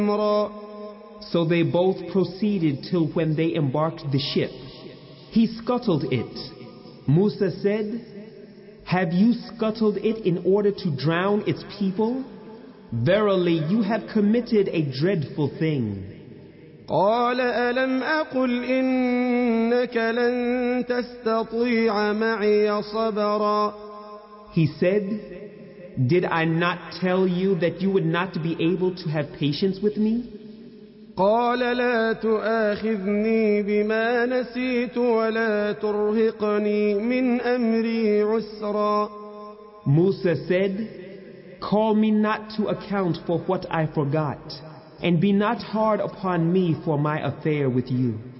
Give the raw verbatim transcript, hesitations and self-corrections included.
So they both proceeded till when they embarked the ship. He scuttled it. Musa said, "Have you scuttled it in order to drown its people? Verily, you have committed a dreadful thing." قال ألم أقل إنك لن تستطيع معي صبرا. He said, "Did I not tell you that you would not be able to have patience with me?" قال لا تؤاخذني بما نسيت ولا ترهقني من أمري عسرا. Musa said, "Call me not to account for what I forgot, and be not hard upon me for my affair with you."